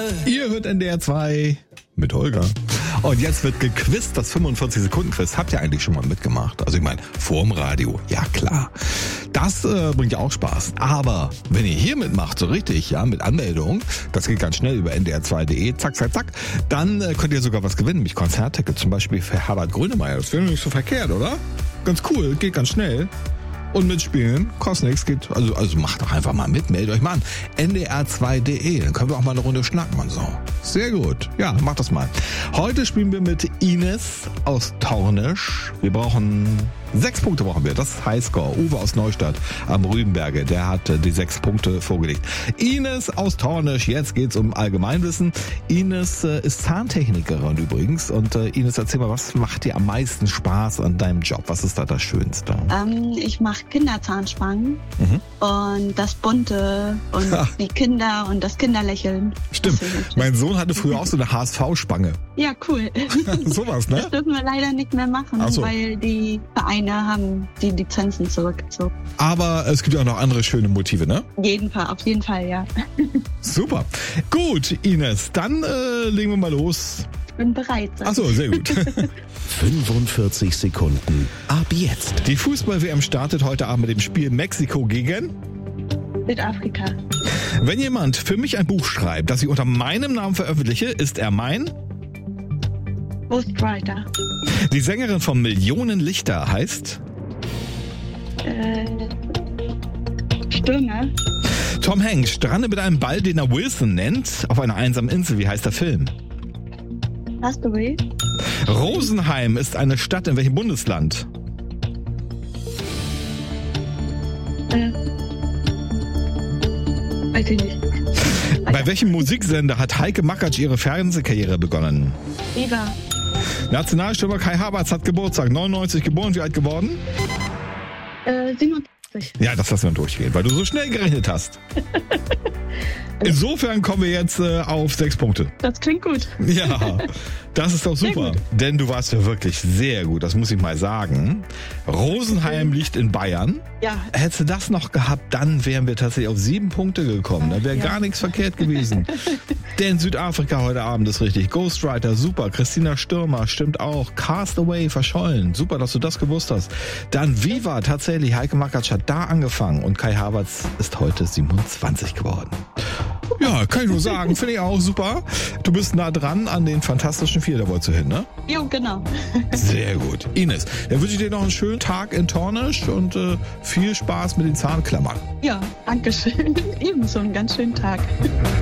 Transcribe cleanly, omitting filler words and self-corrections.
Ihr hört NDR 2 mit Holger. Und jetzt wird gequizt, das 45-Sekunden-Quiz. Habt ihr eigentlich schon mal mitgemacht? Also ich meine, vorm Radio, ja klar. Das bringt ja auch Spaß. Aber wenn ihr hier mitmacht, so richtig, ja, mit Anmeldung, das geht ganz schnell über ndr2.de, zack, zack, zack, dann könnt ihr sogar was gewinnen, nämlich Konzertticket, zum Beispiel für Herbert Grönemeyer. Das wäre nicht so verkehrt, oder? Ganz cool, geht ganz schnell. Und mitspielen, kostet nichts, geht, also macht doch einfach mal mit, meldet euch mal an. ndr2.de, dann können wir auch mal eine Runde schnacken und so. Sehr gut, ja, macht das mal. Heute spielen wir mit Ines aus Tornisch. Wir brauchen 6 Punkte brauchen wir, das ist Highscore. Uwe aus Neustadt am Rübenberge, der hat die 6 Punkte vorgelegt. Ines aus Tornisch, jetzt geht's um Allgemeinwissen. Ines ist Zahntechnikerin übrigens. Und Ines, erzähl mal, was macht dir am meisten Spaß an deinem Job? Was ist da das Schönste? Ich mache Kinderzahnspangen und das Bunte und die Kinder und das Kinderlächeln. Stimmt, mein Sohn hatte früher auch so eine HSV-Spange. Ja, cool. Sowas, ne? Das dürfen wir leider nicht mehr machen, weil die Vereine haben die Lizenzen zurückgezogen. Aber es gibt ja auch noch andere schöne Motive, ne? Auf jeden Fall, ja. Super. Gut, Ines, dann legen wir mal los. Ich bin bereit. Achso, sehr gut. 45 Sekunden ab jetzt. Die Fußball-WM startet heute Abend mit dem Spiel Mexiko gegen Südafrika. Wenn jemand für mich ein Buch schreibt, das ich unter meinem Namen veröffentliche, ist er mein Ghostwriter. Die Sängerin von Millionen Lichter heißt Stürmer. Tom Hanks strandet mit einem Ball, den er Wilson nennt, auf einer einsamen Insel. Wie heißt der Film? Castaway. Rosenheim ist eine Stadt in welchem Bundesland? Weiß ich nicht. Bei welchem Musiksender hat Heike Makatsch ihre Fernsehkarriere begonnen? Viva. Nationalstürmer Kai Havertz hat Geburtstag, 99 geboren, wie alt geworden? 87. Ja, das lassen wir durchgehen, weil du so schnell gerechnet hast. Insofern kommen wir jetzt auf 6 Punkte. Das klingt gut. Ja, das ist doch super. Denn du warst ja wirklich sehr gut, das muss ich mal sagen. Rosenheim liegt in Bayern. Ja. Hättest du das noch gehabt, dann wären wir tatsächlich auf 7 Punkte gekommen. Da wäre gar nichts verkehrt gewesen. Denn Südafrika heute Abend ist richtig. Ghostwriter, super. Christina Stürmer, stimmt auch. Castaway, verschollen. Super, dass du das gewusst hast. Dann Viva, tatsächlich. Heike Makatsch hat da angefangen. Und Kai Havertz ist heute 27 geworden. Ja, kann ich nur sagen. Finde ich auch super. Du bist nah dran an den Fantastischen Vier. Da wolltest du hin, ne? Jo, genau. Sehr gut. Ines, dann wünsche ich dir noch einen schönen Tag in Tornisch und viel Spaß mit den Zahnklammern. Ja, danke schön. Ebenso einen ganz schönen Tag.